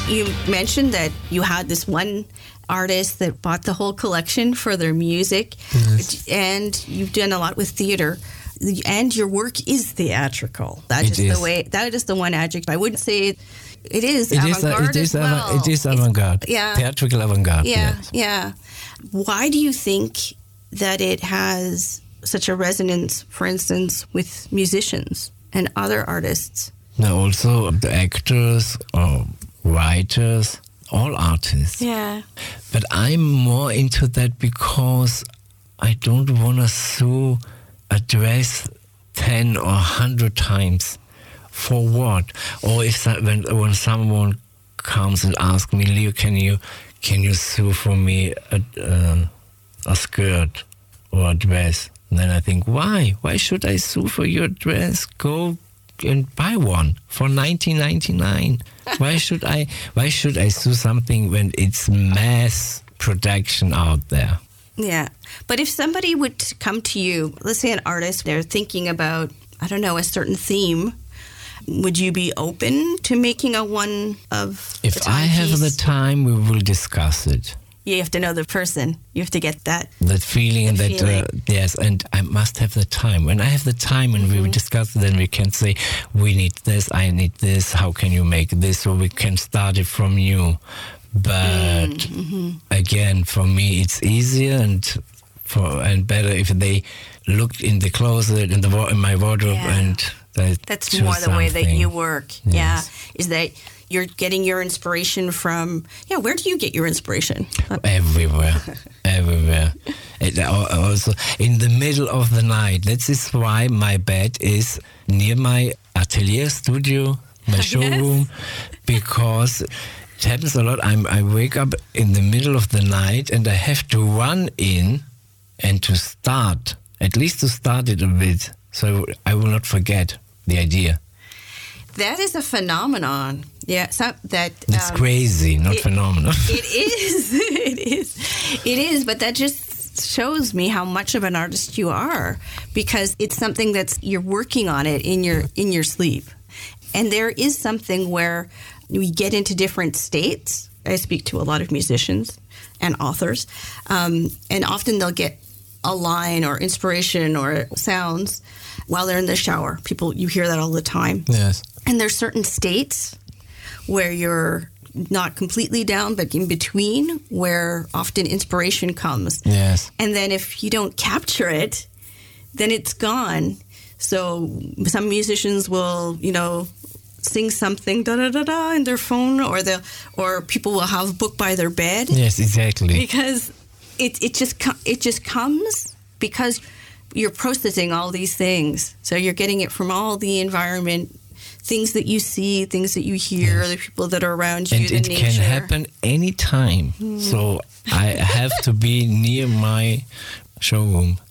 You mentioned that you had this one artist that bought the whole collection for their music, and you've done a lot with theater, and your work is theatrical. That is the way. That is the one adjective. I wouldn't say it is avant-garde as well. It is avant-garde. Theatrical avant-garde. Yeah. Why do you think that it has such a resonance, for instance, with musicians and other artists? No, also the actors or writers, all artists. Yeah. But I'm more into that because I don't want to sew a dress 10 or 100 times. For what? Or if when someone comes and asks me, Leo, can you sew for me a skirt or a dress? And then I think, why? Why should I sew for your dress? Go and buy one for $19.99. Why should I sew something when it's mass production out there? Yeah. But if somebody would come to you, let's say an artist, they're thinking about, I don't know, a certain theme, would you be open to making a one of If I have the time, we will discuss it. You have to know the person. You have to get that feeling. Yes, and I must have the time. When I have the time and we will discuss it, then we can say, we need this, I need this, how can you make this, so we can start it from new. But again, for me, it's easier and better if they look in the closet, in my wardrobe, and that's more the way that you work. Yes. Yeah, is that you're getting your inspiration from? Yeah, where do you get your inspiration? Everywhere. Also, in the middle of the night. That is why my bed is near my atelier studio, my showroom, because it happens a lot. I wake up in the middle of the night and I have to run in and to start it a bit, so I will not forget the idea. That is a phenomenon. Yeah, it's crazy, not phenomenal. It is, but that just shows me how much of an artist you are, because it's something you're working on it in your sleep. And there is something where we get into different states. I speak to a lot of musicians and authors, and often they'll get a line or inspiration or sounds while they're in the shower. You hear that all the time. Yes. And there's certain states where you're not completely down, but in between, where often inspiration comes. Yes. And then if you don't capture it, then it's gone. So some musicians will, sing something da-da-da-da in their phone, or people will have a book by their bed. Yes, exactly. Because it just comes because you're processing all these things. So you're getting it from all the environment, things that you see, things that you hear, the people that are around you, and the nature. And it can happen anytime. So I have to be near my showroom